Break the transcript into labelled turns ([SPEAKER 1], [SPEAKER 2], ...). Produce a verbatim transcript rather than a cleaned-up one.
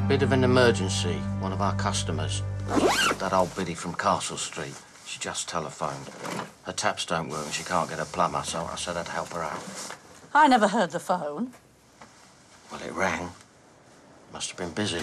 [SPEAKER 1] Bit of an emergency. One of our customers, that old biddy from Castle Street, she just telephoned. Her taps don't work and she can't get a plumber, so I said I'd help her out.
[SPEAKER 2] I never heard the phone.
[SPEAKER 1] Well, it rang. Must have been busy.